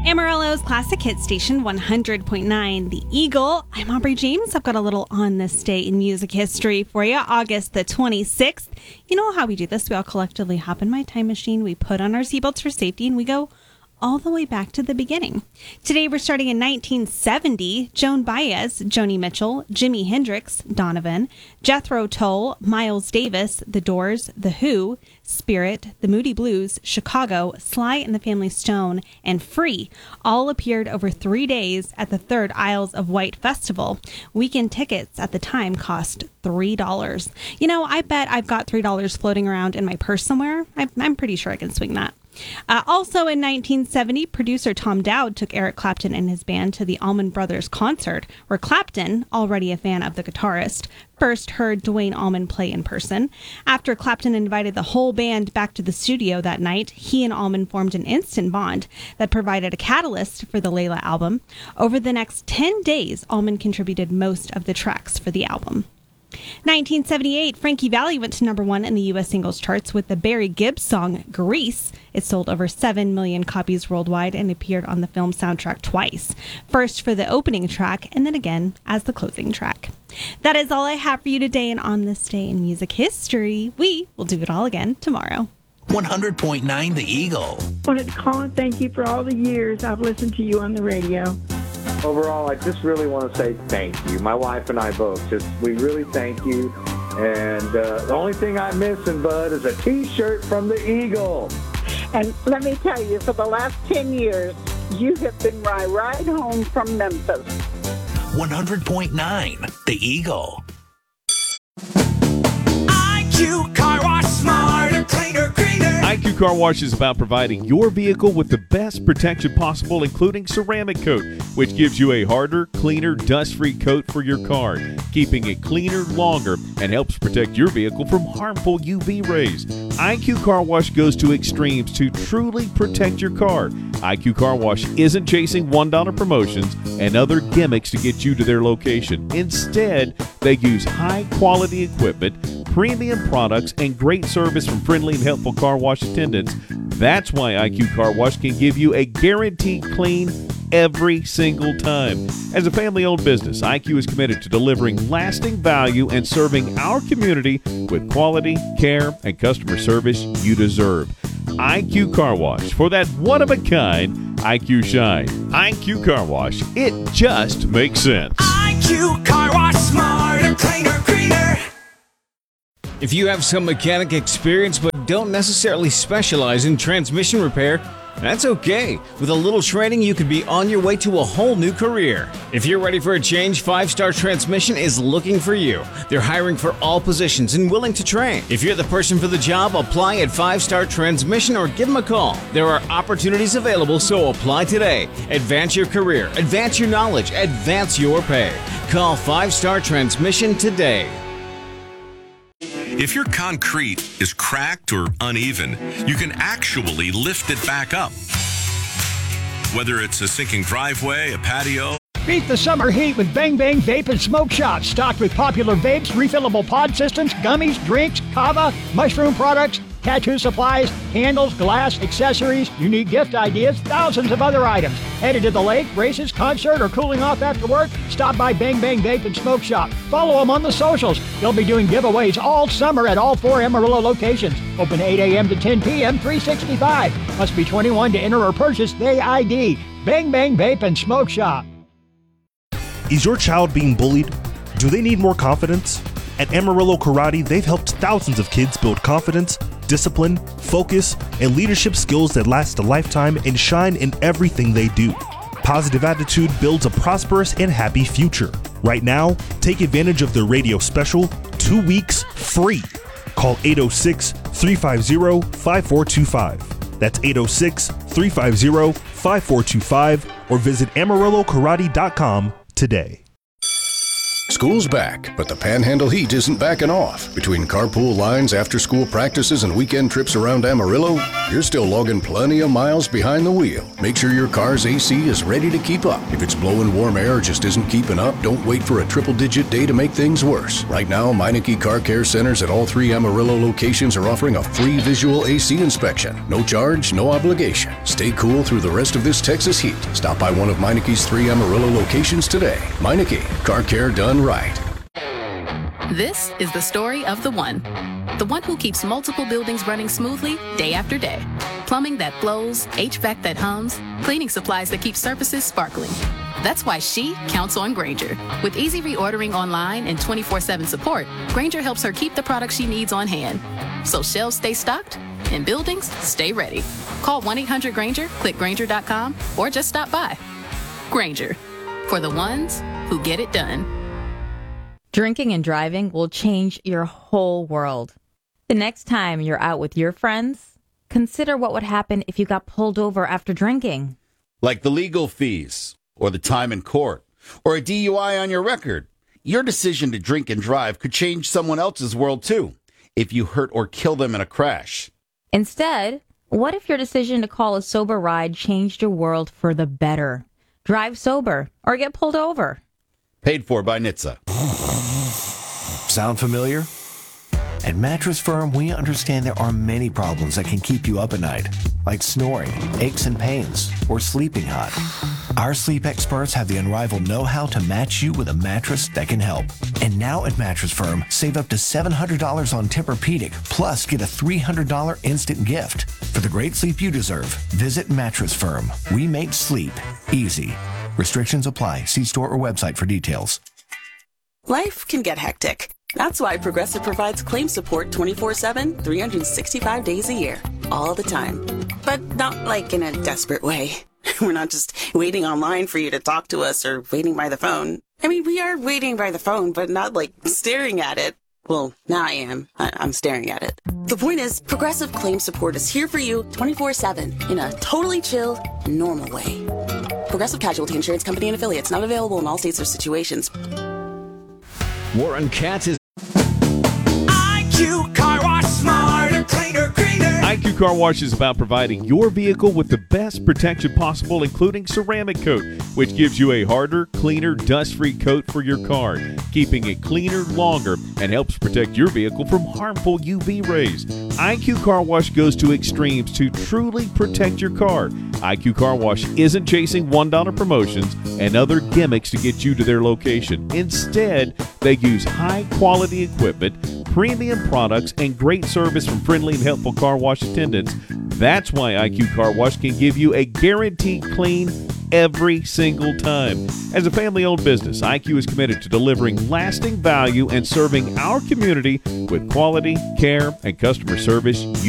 Amarillo's Classic Hit Station 100.9, The Eagle. I'm Aubrey James. I've got a little on this day in music history for you, August the 26th. You know how we do this? We all collectively hop in my time machine, we put on our seatbelts for safety, and we go all the way back to the beginning. Today we're starting in 1970. Joan Baez, Joni Mitchell, Jimi Hendrix, Donovan, Jethro Tull, Miles Davis, The Doors, The Who, Spirit, The Moody Blues, Chicago, Sly and the Family Stone, and Free all appeared over 3 days at the Third Isles of Wight Festival. Weekend tickets at the time cost $3. You know, I bet I've got $3 floating around in my purse somewhere. I'm pretty sure I can swing that. Also in 1970, producer Tom Dowd took Eric Clapton and his band to the Allman Brothers concert, where Clapton, already a fan of the guitarist, first heard Duane Allman play in person. After Clapton invited the whole band back to the studio that night, he and Allman formed an instant bond that provided a catalyst for the Layla album. Over the next 10 days, Allman contributed most of the tracks for the album. 1978, Frankie Valli went to number 1 in the U.S. singles charts with the Barry Gibb song Grease. It sold over 7 million copies worldwide and appeared on the film soundtrack twice. First for the opening track and then again as the closing track. That is all I have for you today, and on this day in music history, we will do it all again tomorrow. 100.9 The Eagle. I wanted to call and thank you for all the years I've listened to you on the radio. Overall, I just really want to say thank you. My wife and I both. We really thank you. And the only thing I'm missing, Bud, is a T-shirt from the Eagle. And let me tell you, for the last 10 years, you have been my ride home from Memphis. 100.9 The Eagle. IQ Car Wash, smarter, cleaner, greener. IQ Car Wash is about providing your vehicle with the best protection possible, including ceramic coat, which gives you a harder, cleaner, dust-free coat for your car, keeping it cleaner longer and helps protect your vehicle from harmful UV rays. IQ Car Wash goes to extremes to truly protect your car. IQ Car Wash isn't chasing $1 promotions and other gimmicks to get you to their location. Instead, they use high-quality equipment, premium products, and great service from friendly and helpful car wash attendants. That's why IQ Car Wash can give you a guaranteed clean every single time. As a family-owned business, IQ is committed to delivering lasting value and serving our community with quality, care, and customer service you deserve. IQ Car Wash, for that one-of-a-kind IQ shine. IQ Car Wash, it just makes sense. IQ Car Wash, smarter, cleaner, greener. If you have some mechanic experience but don't necessarily specialize in transmission repair, that's okay. With a little training, you could be on your way to a whole new career. If you're ready for a change, 5 Star Transmission is looking for you. They're hiring for all positions and willing to train. If you're the person for the job, apply at 5 Star Transmission or give them a call. There are opportunities available, so apply today. Advance your career, advance your knowledge, advance your pay. Call 5 Star Transmission today. If your concrete is cracked or uneven, you can actually lift it back up. Whether it's a sinking driveway, a patio. Beat the summer heat with Bang Bang Vape and Smoke Shop. Stocked with popular vapes, refillable pod systems, gummies, drinks, kava, mushroom products, tattoo supplies, candles, glass, accessories, unique gift ideas, thousands of other items. Headed to the lake, races, concert, or cooling off after work? Stop by Bang Bang Vape and Smoke Shop. Follow them on the socials. They'll be doing giveaways all summer at all 4 Amarillo locations. Open 8 a.m. to 10 p.m., 365. Must be 21 to enter or purchase the ID. Bang Bang Vape and Smoke Shop. Is your child being bullied? Do they need more confidence? At Amarillo Karate, they've helped thousands of kids build confidence, discipline, focus, and leadership skills that last a lifetime and shine in everything they do. Positive attitude builds a prosperous and happy future. Right now, take advantage of their radio special, 2 weeks free. Call 806-350-5425. That's 806-350-5425 or visit AmarilloKarate.com today. School's back, but the Panhandle heat isn't backing off. Between carpool lines, after-school practices, and weekend trips around Amarillo, you're still logging plenty of miles behind the wheel. Make sure your car's AC is ready to keep up. If it's blowing warm air or just isn't keeping up, don't wait for a triple-digit day to make things worse. Right now, Meineke Car Care Centers at all 3 Amarillo locations are offering a free visual AC inspection. No charge, no obligation. Stay cool through the rest of this Texas heat. Stop by one of Meineke's 3 Amarillo locations today. Meineke, car care done right. This is the story of the one who keeps multiple buildings running smoothly day after day. Plumbing that flows, HVAC that hums, cleaning supplies that keep surfaces sparkling. That's why she counts on Grainger. With easy reordering online and 24/7 support, Grainger helps her keep the products she needs on hand. So shelves stay stocked and buildings stay ready. Call 1-800-GRAINGER, click Grainger.com, or just stop by. Grainger, for the ones who get it done. Drinking and driving will change your whole world. The next time you're out with your friends, consider what would happen if you got pulled over after drinking. Like the legal fees, or the time in court, or a DUI on your record. Your decision to drink and drive could change someone else's world too, if you hurt or kill them in a crash. Instead, what if your decision to call a sober ride changed your world for the better? Drive sober or get pulled over. Paid for by NHTSA. Sound familiar? At Mattress Firm, we understand there are many problems that can keep you up at night, like snoring, aches and pains, or sleeping hot. Our sleep experts have the unrivaled know-how to match you with a mattress that can help. And now at Mattress Firm, save up to $700 on Tempur-Pedic, plus get a $300 instant gift. For the great sleep you deserve, visit Mattress Firm. We make sleep easy. Restrictions apply. See store or website for details. Life can get hectic. That's why Progressive provides claim support 24/7, 365 days a year, all the time. But not like in a desperate way. We're not just waiting online for you to talk to us or waiting by the phone. I mean, we are waiting by the phone, but not like staring at it. Well, now I am. I'm staring at it. The point is, Progressive claim support is here for you 24/7 in a totally chill, normal way. Progressive Casualty Insurance Company and Affiliates, not available in all states or situations. Warren Katz is IQ Car Wash, smarter, cleaner, greener. IQ Car Wash is about providing your vehicle with the best protection possible, including ceramic coat, which gives you a harder, cleaner, dust-free coat for your car, keeping it cleaner longer and helps protect your vehicle from harmful UV rays. IQ Car Wash goes to extremes to truly protect your car. IQ Car Wash isn't chasing $1 promotions and other gimmicks to get you to their location. Instead, they use high-quality equipment, premium products, and great service from friendly and helpful car wash attendants. That's why IQ Car Wash can give you a guaranteed clean every single time. As a family-owned business, IQ is committed to delivering lasting value and serving our community with quality, care, and customer service